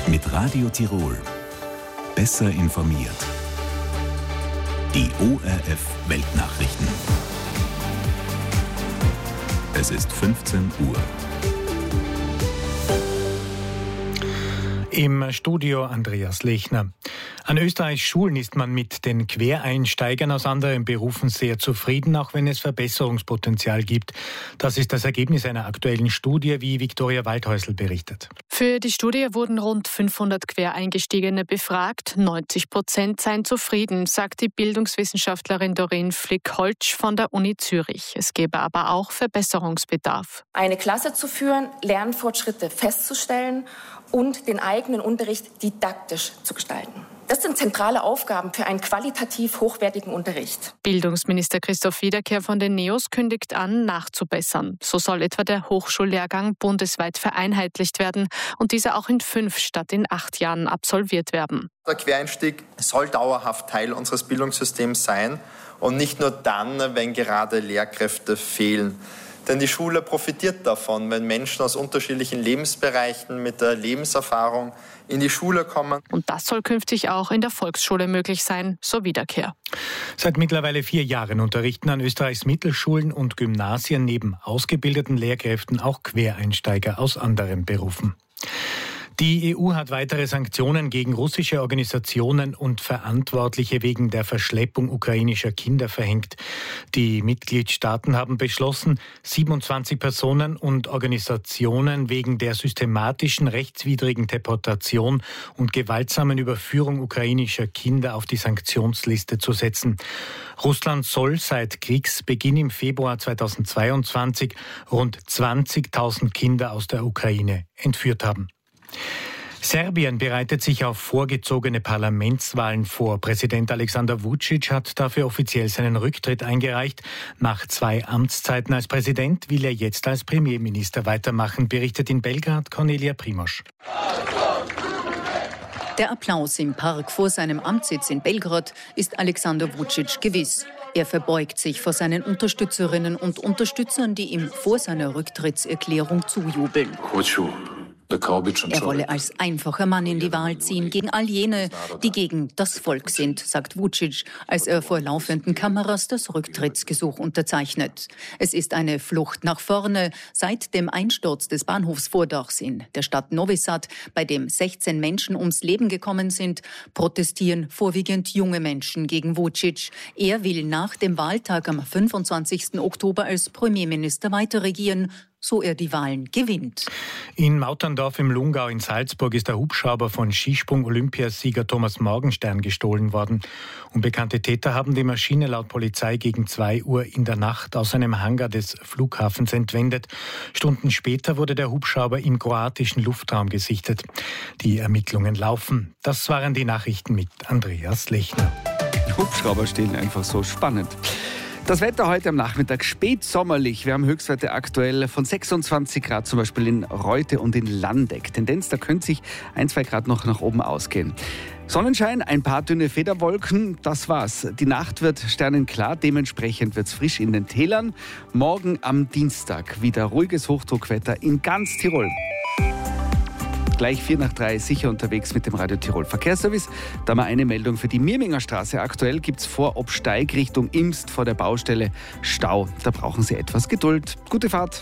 Mit Radio Tirol. Besser informiert. Die ORF Weltnachrichten. Es ist 15 Uhr. Im Studio Andreas Lechner. An Österreichs Schulen ist man mit den Quereinsteigern aus anderen Berufen sehr zufrieden, auch wenn es Verbesserungspotenzial gibt. Das ist das Ergebnis einer aktuellen Studie, wie Viktoria Waldhäusl berichtet. Für die Studie wurden rund 500 Quereingestiegene befragt. 90% seien zufrieden, sagt die Bildungswissenschaftlerin Doreen Flick-Holtsch von der Uni Zürich. Es gäbe aber auch Verbesserungsbedarf. Eine Klasse zu führen, Lernfortschritte festzustellen und den eigenen Unterricht didaktisch zu gestalten. Das sind zentrale Aufgaben für einen qualitativ hochwertigen Unterricht. Bildungsminister Christoph Wiederkehr von den NEOS kündigt an, nachzubessern. So soll etwa der Hochschullehrgang bundesweit vereinheitlicht werden und dieser auch in 5 statt in 8 Jahren absolviert werden. Der Quereinstieg soll dauerhaft Teil unseres Bildungssystems sein und nicht nur dann, wenn gerade Lehrkräfte fehlen. Denn die Schule profitiert davon, wenn Menschen aus unterschiedlichen Lebensbereichen mit der Lebenserfahrung in die Schule kommen. Und das soll künftig auch in der Volksschule möglich sein, so Wiederkehr. Seit mittlerweile 4 Jahren unterrichten an Österreichs Mittelschulen und Gymnasien neben ausgebildeten Lehrkräften auch Quereinsteiger aus anderen Berufen. Die EU hat weitere Sanktionen gegen russische Organisationen und Verantwortliche wegen der Verschleppung ukrainischer Kinder verhängt. Die Mitgliedstaaten haben beschlossen, 27 Personen und Organisationen wegen der systematischen rechtswidrigen Deportation und gewaltsamen Überführung ukrainischer Kinder auf die Sanktionsliste zu setzen. Russland soll seit Kriegsbeginn im Februar 2022 rund 20.000 Kinder aus der Ukraine entführt haben. Serbien bereitet sich auf vorgezogene Parlamentswahlen vor. Präsident Alexander Vučić hat dafür offiziell seinen Rücktritt eingereicht. Nach 2 Amtszeiten als Präsident will er jetzt als Premierminister weitermachen, berichtet in Belgrad Cornelia Primož. Der Applaus im Park vor seinem Amtssitz in Belgrad ist Alexander Vučić gewiss. Er verbeugt sich vor seinen Unterstützerinnen und Unterstützern, die ihm vor seiner Rücktrittserklärung zujubeln. Er wolle als einfacher Mann in die Wahl ziehen gegen all jene, die gegen das Volk sind, sagt Vučić, als er vor laufenden Kameras das Rücktrittsgesuch unterzeichnet. Es ist eine Flucht nach vorne seit dem Einsturz des Bahnhofsvordachs in der Stadt Novi Sad, bei dem 16 Menschen ums Leben gekommen sind, protestieren vorwiegend junge Menschen gegen Vučić. Er will nach dem Wahltag am 25. Oktober als Premierminister weiterregieren, so er die Wahlen gewinnt. In Mauterndorf im Lungau in Salzburg ist der Hubschrauber von Skisprung-Olympiasieger Thomas Morgenstern gestohlen worden. Unbekannte Täter haben die Maschine laut Polizei gegen 2 Uhr in der Nacht aus einem Hangar des Flughafens entwendet. Stunden später wurde der Hubschrauber im kroatischen Luftraum gesichtet. Die Ermittlungen laufen. Das waren die Nachrichten mit Andreas Lechner. Hubschrauber stehen einfach so spannend. Das Wetter heute am Nachmittag spätsommerlich. Wir haben Höchstwerte aktuell von 26 Grad, zum Beispiel in Reute und in Landeck. Tendenz, da könnte sich 1-2 Grad noch nach oben ausgehen. Sonnenschein, ein paar dünne Federwolken, das war's. Die Nacht wird sternenklar, dementsprechend wird's frisch in den Tälern. Morgen am Dienstag wieder ruhiges Hochdruckwetter in ganz Tirol. Gleich 2:45 sicher unterwegs mit dem Radio Tirol Verkehrsservice. Da mal eine Meldung für die Mirminger Straße. Aktuell gibt's vor Obsteig Richtung Imst vor der Baustelle Stau. Da brauchen Sie etwas Geduld. Gute Fahrt.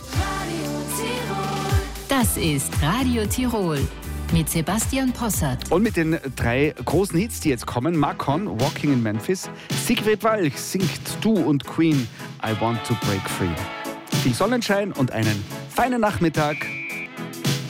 Das ist Radio Tirol mit Sebastian Possart. Und mit den 3 großen Hits, die jetzt kommen. Macon, Walking in Memphis. Sigrid Walch singt Du und Queen, I Want to Break Free. Viel Sonnenschein und einen feinen Nachmittag.